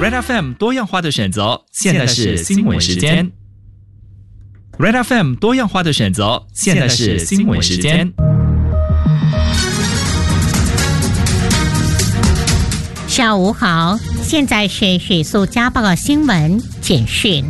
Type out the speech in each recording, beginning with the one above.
Red FM 多样化的选择，现在是新闻时间。Red FM 多样化的选择，现在是新闻时间。 下午好，现在是许素家报新闻简讯。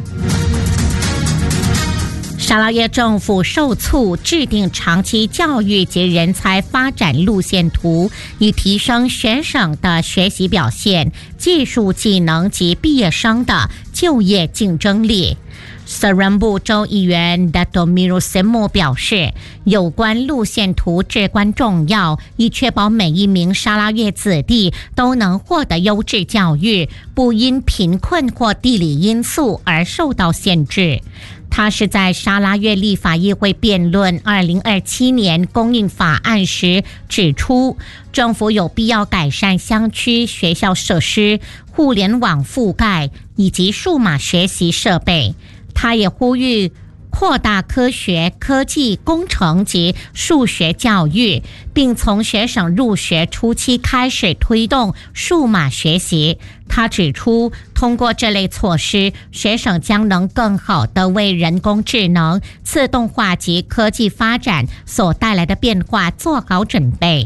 沙拉越政府受促制定长期教育及人才发展路线图，以提升学生的学习表现、技术技能及毕业生的就业竞争力。Serambu 州议员 Dato Miru Semu 表示，有关路线图至关重要，以确保每一名沙拉越子弟都能获得优质教育，不因贫困或地理因素而受到限制。他是在沙拉越立法议会辩论2027年供应法案时指出，政府有必要改善乡区学校设施、互联网覆盖以及数码学习设备。他也呼吁扩大科学、科技、工程及数学教育，并从学生入学初期开始推动数码学习。他指出，通过这类措施，学生将能更好地为人工智能、自动化及科技发展所带来的变化做好准备。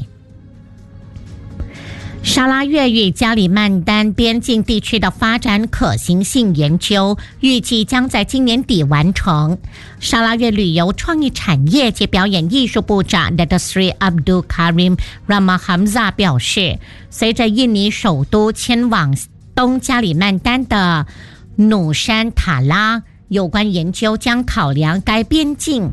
沙拉越与加里曼丹边境地区的发展可行性研究预计将在今年底完成。沙拉越旅游创意产业及表演艺术部长 Dato Sri Abdul Karim Ramahamza 表示，随着印尼首都迁往东加里曼丹的努山塔拉，有关研究将考量该边境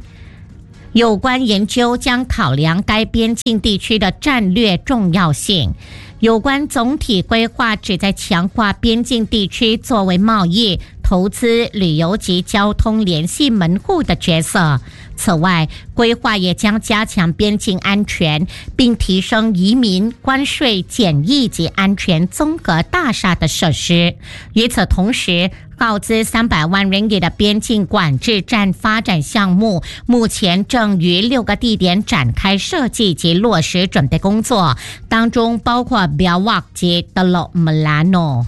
地区的战略重要性。有关总体规划旨在强化边境地区作为贸易、投资、旅游及交通联系门户的角色。此外，规划也将加强边境安全，并提升移民、关税、检疫及安全综合大厦的设施。与此同时，耗资300万ringgit的边境管制站发展项目，目前正于6个地点展开设计及落实准备工作，当中包括 Biawak 及 Teluk Melano。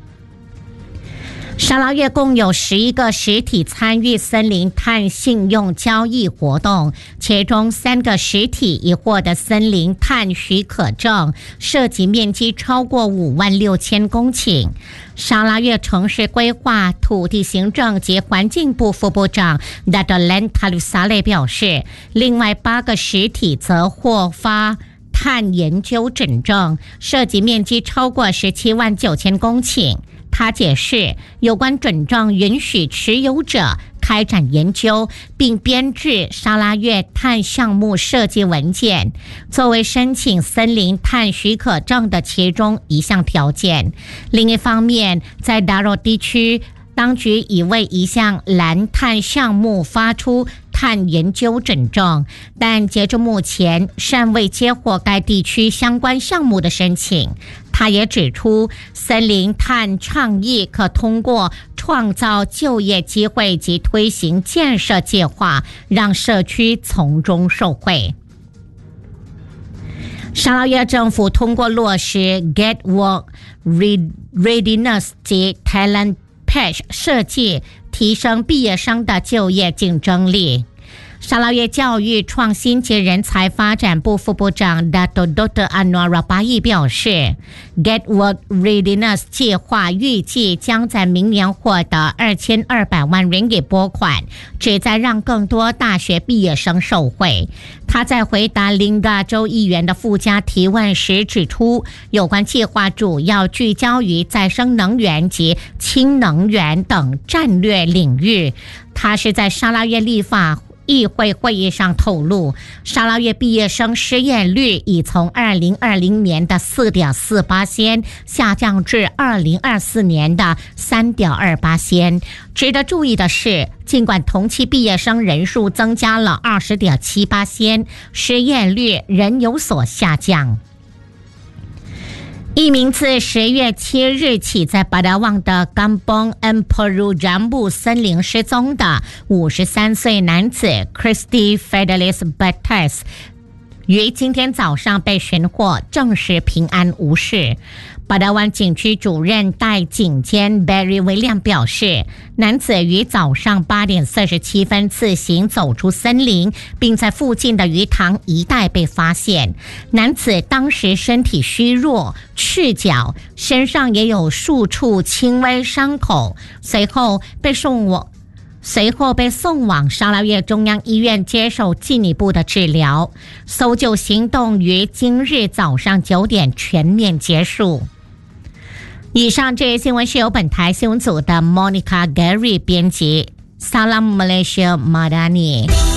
沙拉越共有11个实体参与森林碳信用交易活动，其中3个实体已获得森林碳许可证，涉及面积超过56000公顷。沙拉越城市规划、土地行政及环境部副部长 Dato Len Talusale 表示，另外8个实体则获发碳研究准证，涉及面积超过179000公顷。他解释，有关准证允许持有者开展研究，并编制沙拉越碳项目设计文件，作为申请森林碳许可证的其中一项条件。另一方面，在达罗地区，当局已为一项蓝碳项目发出碳研究准证，但截至目前尚未接获该地区相关项目的申请。他也指出，森林碳倡议可通过创造就业机会及推行建设计划，让社区从中受惠。沙拉越政府通过落实 Get Work Readiness 及 Talent Patch 设计，提升毕业生的就业竞争力。沙拉越教育创新及人才发展部副部长 Dato Dr. Anwar Rabai 表示， Get Work Readiness 计划预计将在明年获得2200万ringgit拨款，旨在让更多大学毕业生受惠。他在回答林嘎州议员的附加提问时指出，有关计划主要聚焦于再生能源及氢能源等战略领域。他是在沙拉越立法议会会议上透露，沙拉越毕业生失业率已从2020年的 4.4% 下降至2024年的 3.2%。值得注意的是，尽管同期毕业生人数增加了 20.7%， 失业率仍有所下降。一名自10月7日起在巴达旺的 Kampung Emperu Jambu 森林失踪的53岁男子 Christy Fidelis Bates 于今天早上被寻获，证实平安无事。 宝达湾警区主任代警监 Barry 威廉表示，男子于早上8点47分自行走出森林，并在附近的鱼塘一带被发现。男子当时身体虚弱，赤脚，身上也有数处轻微伤口，随后被送往沙捞越中央医院接受进一步的治疗。搜救行动于今日早上9点全面结束。以上这些新闻是由本台新闻组的 Monica Gary 编辑，Salam Malaysia Madani。